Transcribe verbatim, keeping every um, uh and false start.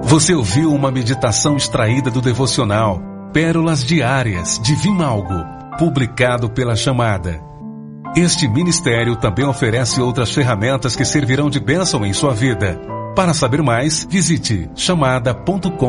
Você ouviu uma meditação extraída do devocional Pérolas Diárias de Vimalgo, publicado pela Chamada. Este ministério também oferece outras ferramentas que servirão de bênção em sua vida. Para saber mais, visite chamada ponto com.